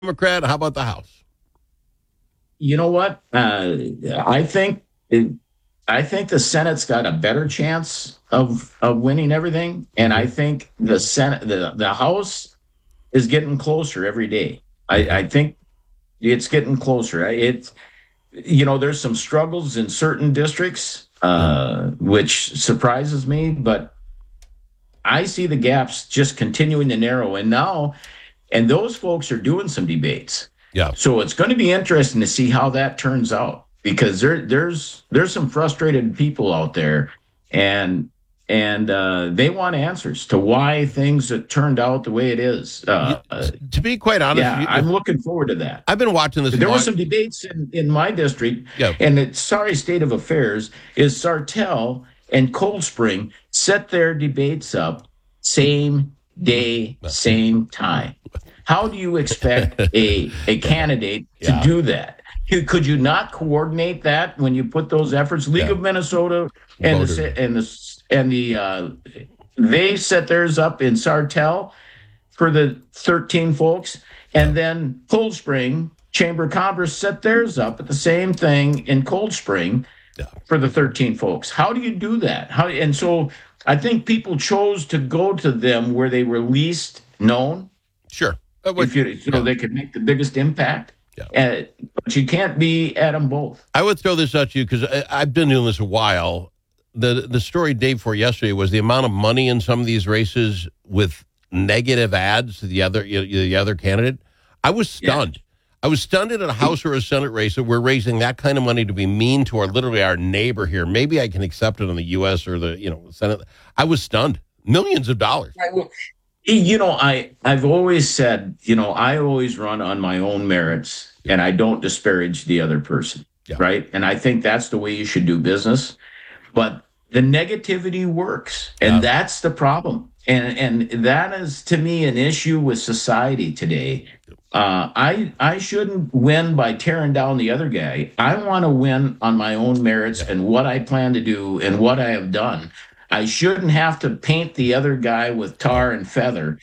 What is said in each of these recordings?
Democrat? How about the House? You know what? I think the Senate's got a better chance of winning everything, and I think the House is getting closer every day. I think it's getting closer. There's some struggles in certain districts, which surprises me, but I see the gaps just continuing to narrow. And those folks are doing some debates. Yeah. So it's going to be interesting to see how that turns out, because there's some frustrated people out there, and they want answers to why things have turned out the way it is. To be quite honest, I'm looking forward to that. I've been watching this. There were some debates in my district, and the sorry state of affairs is Sartell and Cold Spring set their debates up same day, same time. How do you expect a candidate to do that? Could you not coordinate that when you put those efforts? League of Minnesota and they set theirs up in Sartell for the 13 folks, and then Cold Spring Chamber of Commerce set theirs up at the same thing in Cold Spring for the 13 folks. How do you do that? And so I think people chose to go to them where they were least known. Sure. They could make the biggest impact. Yeah. But you can't be at them both. I would throw this at you because I've been doing this a while. The story day before yesterday was the amount of money in some of these races with negative ads to the other candidate. I was stunned. Yeah. I was stunned at a House or a Senate race that we're raising that kind of money to be mean to our neighbor here. Maybe I can accept it on the U.S. or the Senate. I was stunned. Millions of dollars. I've always said, I always run on my own merits, and I don't disparage the other person, right? And I think that's the way you should do business. But the negativity works, and that's the problem. And that is, to me, an issue with society today. I shouldn't win by tearing down the other guy. I want to win on my own merits and what I plan to do and what I have done. I shouldn't have to paint the other guy with tar and feather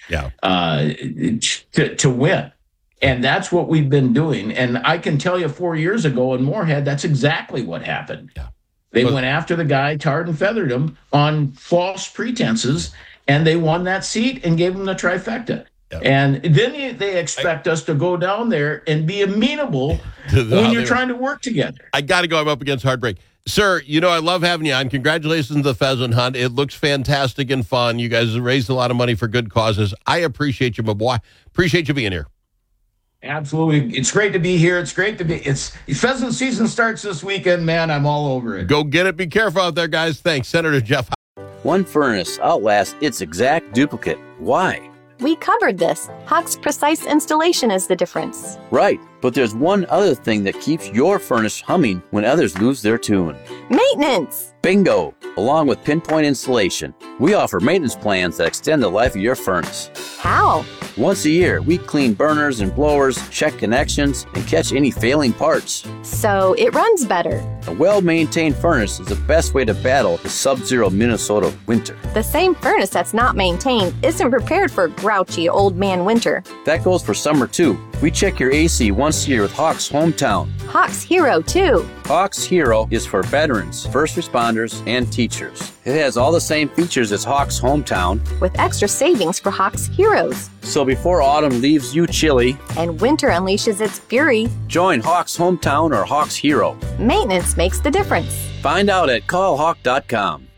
to win. And that's what we've been doing. And I can tell you 4 years ago in Moorhead, that's exactly what happened. Yeah. They went after the guy, tarred and feathered him on false pretenses, and they won that seat and gave him the trifecta. Yeah. And then they expect us to go down there and be amenable when you're trying to work together. I got to go. I'm up against heartbreak. Sir, I love having you on. Congratulations on the pheasant hunt. It looks fantastic and fun. You guys have raised a lot of money for good causes. I appreciate you, my boy. Appreciate you being here. Absolutely. It's great to be here. It's great to be. Pheasant season starts this weekend, man. I'm all over it. Go get it. Be careful out there, guys. Thanks. Senator Jeff. One furnace outlasts its exact duplicate. Why? We covered this. Hawk's precise installation is the difference. Right, but there's one other thing that keeps your furnace humming when others lose their tune. Maintenance! Bingo! Along with Pinpoint Installation, we offer maintenance plans that extend the life of your furnace. How? Once a year, we clean burners and blowers, check connections, and catch any failing parts. So it runs better. A well-maintained furnace is the best way to battle the sub-zero Minnesota winter. The same furnace that's not maintained isn't prepared for grouchy old man winter. That goes for summer, too. We check your AC once a year with Hawks Hometown. Hawks Hero, too. Hawks Hero is for veterans, first responders, and teachers. It has all the same features as Hawks Hometown, with extra savings for Hawks Heroes. So before autumn leaves you chilly, and winter unleashes its fury, join Hawks Hometown or Hawks Hero. Maintenance makes the difference. Find out at callhawk.com.